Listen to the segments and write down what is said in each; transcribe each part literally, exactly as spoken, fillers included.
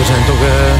Er zijn toch... Uh...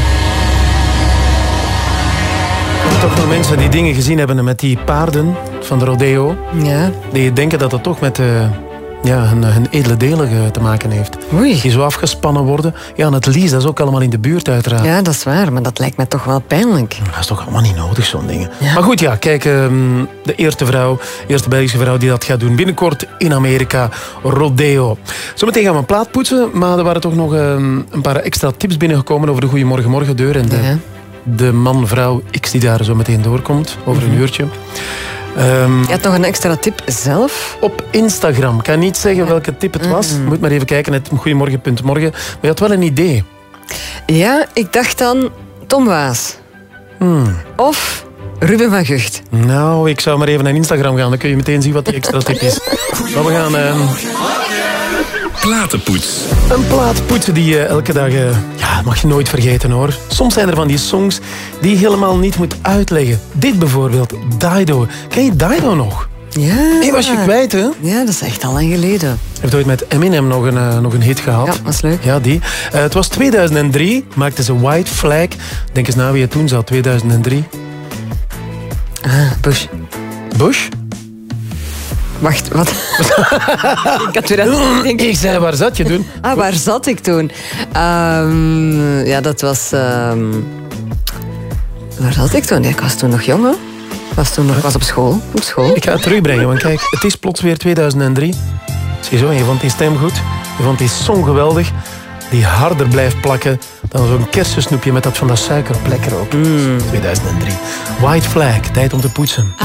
toch wel mensen die dingen gezien hebben met die paarden van de rodeo. Ja. Die denken dat het toch met uh, ja, hun, hun edele delen te maken heeft. Oei. Die zo afgespannen worden. Ja, en het lies, dat is ook allemaal in de buurt uiteraard. Ja, dat is waar, maar dat lijkt me toch wel pijnlijk. Dat is toch allemaal niet nodig, zo'n dingen. Ja. Maar goed, ja, kijk, um, de eerste vrouw, eerste Belgische vrouw die dat gaat doen. Binnenkort in Amerika, rodeo. Zometeen gaan we een plaat poetsen, maar er waren toch nog um, een paar extra tips binnengekomen over de Goeiemorgen Morgen deur en de... Ja. De man-vrouw X die daar zo meteen doorkomt, over een uurtje. Um, Je had nog een extra tip zelf? Op Instagram. Ik kan niet zeggen welke tip het was. Mm-mm. Moet maar even kijken, het goeiemorgen punt morgen. Maar je had wel een idee. Ja, ik dacht dan Tom Waas. Hmm. Of Ruben van Gucht. Nou, ik zou maar even naar Instagram gaan. Dan kun je meteen zien wat die extra tip is. Maar we gaan... Uh, Platenpoets. Een plaat poetsen die je elke dag... Uh, ja, mag je nooit vergeten hoor. Soms zijn er van die songs die je helemaal niet moet uitleggen. Dit bijvoorbeeld, Dido. Ken je Dido nog? Ja. Hé, was je kwijt, hè? Ja, dat is echt al lang geleden. Je hebt ooit met Eminem nog een, uh, nog een hit gehad. Ja, dat is leuk. Ja, die. Uh, het was tweeduizend drie, maakte ze White Flag. Denk eens na wie het toen zat, tweeduizend drie. Ah, Bush. Bush? Wacht, wat? ik had weer dat... Ik zei, waar zat je toen? Ah, waar zat ik toen? Um, ja, dat was... Um... Waar zat ik toen? Ja, ik was toen nog jong, hè? Ik was toen nog was op school. Op school. Ik ga het terugbrengen, want kijk, het is plots weer tweeduizend drie. Zie je zo, je vond die stem goed. Je vond die song geweldig. Die harder blijft plakken dan zo'n kersensnoepje met dat van dat suikerplekker ook. Mm. tweeduizend drie. White Flag, tijd om te poetsen.